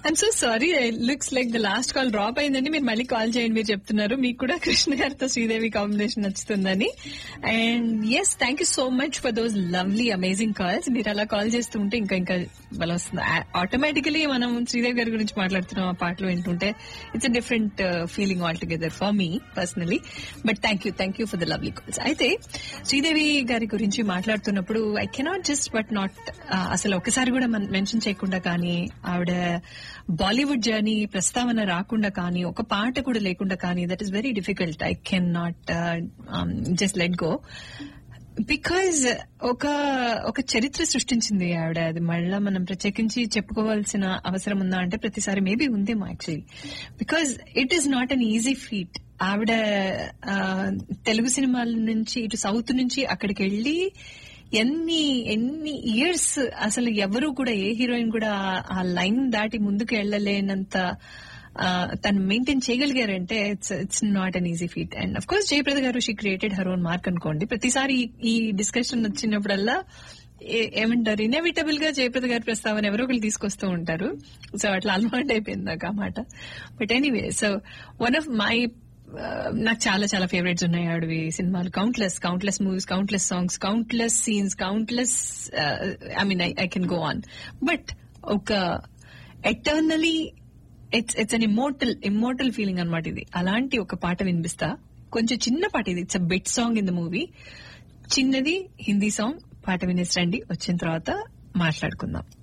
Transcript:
I'm so sorry, looks like the last call drop అయిందండి. మీరు మళ్ళీ కాల్ చేయండి. మీరు చెప్తున్నారు మీకు కూడా కృష్ణ గారితో శ్రీదేవి కాంబినేషన్ నచ్చుతుందని. And yes, thank you so much for those lovely amazing calls. మీరు అలా కాల్ చేస్తూ ఉంటే ఇంకా ఇంకా బలం వస్తుంది. ఆటోమేటికలీ మనం శ్రీదేవి గారి గురించి మాట్లాడుతున్నాం ఆ పాటలు వింటుంటే. It's a different feeling all together for me personally. But thank you for the lovely calls. అయితే శ్రీదేవి గారి గురించి మాట్లాడుతున్నప్పుడు I cannot just but not అసలు ఒకసారి కూడా మెన్షన్ చేయకుండా కానీ, ఆవిడ బాలీవుడ్ జర్నీ ప్రస్తావన రాకుండా కానీ, ఒక పాట కూడా లేకుండా కానీ, that is very difficult. I can not just let go. Because ఒక చరిత్ర సృష్టించింది ఆవిడ. అది మళ్ళా మనం ప్రత్యేకించి చెప్పుకోవాల్సిన అవసరం ఉందా అంటే ప్రతిసారి మేబీ ఉందేమో actually. Because it is not an easy feet. ఆవిడ తెలుగు సినిమాల నుంచి ఇటు సౌత్ నుంచి అక్కడికి వెళ్లి ఎన్ని ఇయర్స్ అసలు ఎవరు కూడా, ఏ హీరోయిన్ కూడా ఆ లైన్ దాటి ముందుకు వెళ్లలేనంత తను maintain చేయగలిగారంటే it's not an easy feet. And of course Jayaprada గారు she created her own mark అనుకోండి. ప్రతిసారి ఈ డిస్కషన్ వచ్చినప్పుడల్లా ఏమంటారు, ఇన్ఎవిటబుల్ గా జయప్రద గారి ప్రస్తావన ఎవరో ఒకరు తీసుకొస్తూ ఉంటారు. సో అట్లా అలవాటు అయిపోయింది నాకు ఆ మాట. But anyway, so one of my నాకు చాలా చాలా ఫేవరెట్స్ ఉన్నాయి ఆవిడవి సినిమాలు. Countless movies, countless songs, countless scenes, countless I mean I can go on. But ఒక eternally it's an immortal feeling అనమాట ఇది. అలాంటి ఒక పాట వినిపిస్తా. కొంచెం చిన్న పాట ఇది. It's a bit song in the movie. చిన్నది హిందీ సాంగ్. పాట వినేసి రండి. వచ్చిన తర్వాత మాట్లాడుకుందాం.